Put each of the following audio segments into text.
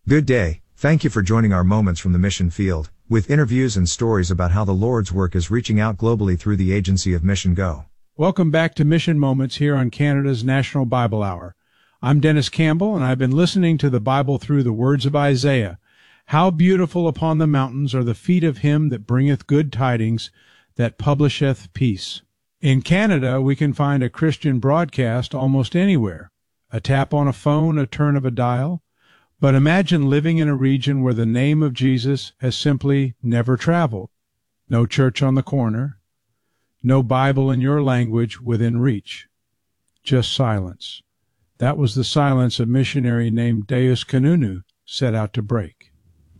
Good day, thank you for joining our Moments from the Mission Field, with interviews and stories about how the Lord's work is reaching out globally through the agency of Mission Go. Welcome back to Mission Moments here on Canada's National Bible Hour. I'm Dennis Campbell, and I've been listening to the Bible through the words of Isaiah. How beautiful upon the mountains are the feet of him that bringeth good tidings, that publisheth peace. In Canada, we can find a Christian broadcast almost anywhere. A tap on a phone, a turn of a dial. But imagine living in a region where the name of Jesus has simply never traveled. No church on the corner. No Bible in your language within reach. Just silence. That was the silence a missionary named Deus Kanunu set out to break.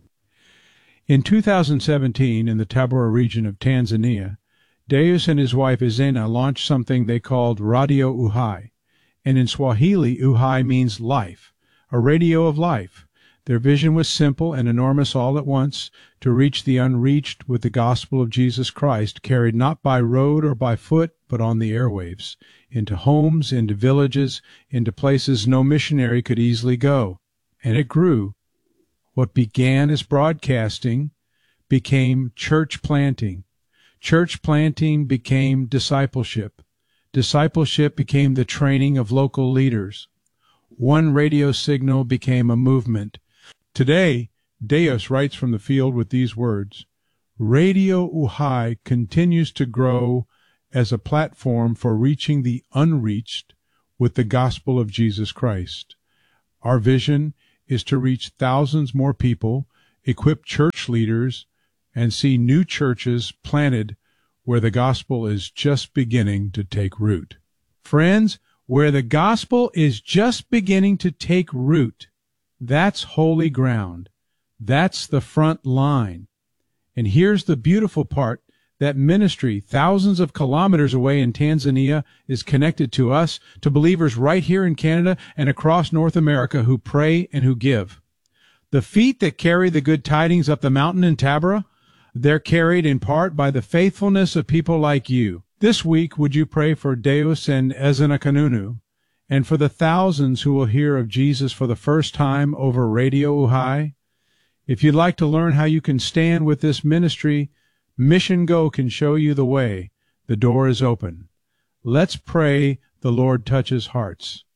In 2017, in the Tabora region of Tanzania, Deus and his wife Izena launched something they called Radio Uhai. And in Swahili, Uhai means life. A radio of life. Their vision was simple and enormous all at once, to reach the unreached with the gospel of Jesus Christ, carried not by road or by foot, but on the airwaves, into homes, into villages, into places no missionary could easily go. And it grew. What began as broadcasting became church planting. Church planting became discipleship. Discipleship became the training of local leaders. One radio signal became a movement. Today, Deus writes from the field with these words, Radio Uhai continues to grow as a platform for reaching the unreached with the gospel of Jesus Christ. Our vision is to reach thousands more people, equip church leaders, and see new churches planted where the gospel is just beginning to take root. Friends, where the gospel is just beginning to take root, that's holy ground. That's the front line. And here's the beautiful part. That ministry, thousands of kilometers away in Tanzania, is connected to us, to believers right here in Canada and across North America who pray and who give. The feet that carry the good tidings up the mountain in Tabora, they're carried in part by the faithfulness of people like you. This week, would you pray for Deus and Izena Kanunu, and for the thousands who will hear of Jesus for the first time over Radio Uhai? If you'd like to learn how you can stand with this ministry, Mission Go can show you the way. The door is open. Let's pray the Lord touches hearts.